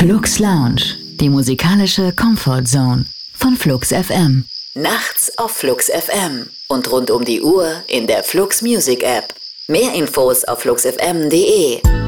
Flux Lounge, die musikalische Comfort Zone von Flux FM. Nachts auf Flux FM und rund um die Uhr in der Flux Music App. Mehr Infos auf fluxfm.de.